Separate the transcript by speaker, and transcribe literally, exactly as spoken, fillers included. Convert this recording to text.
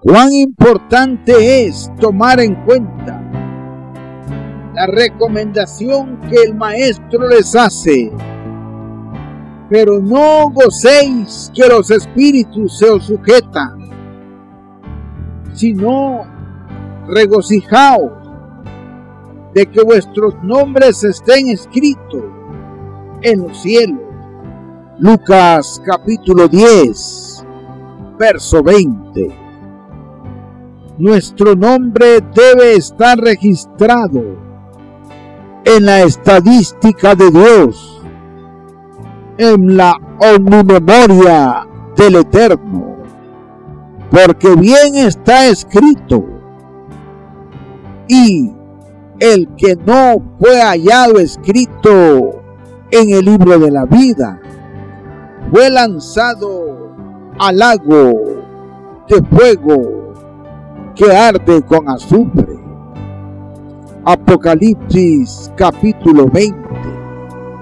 Speaker 1: Cuán importante es tomar en cuenta la recomendación que el Maestro les hace. Pero no gocéis que los espíritus se os sujetan, sino regocijaos de que vuestros nombres estén escritos en los cielos. Lucas capítulo diez, verso veinte. Nuestro nombre debe estar registrado en la estadística de Dios, en la omnimemoria del Eterno, porque bien está escrito, y el que no fue hallado escrito en el libro de la vida fue lanzado al lago de fuego que arde con azufre. Apocalipsis capítulo veinte,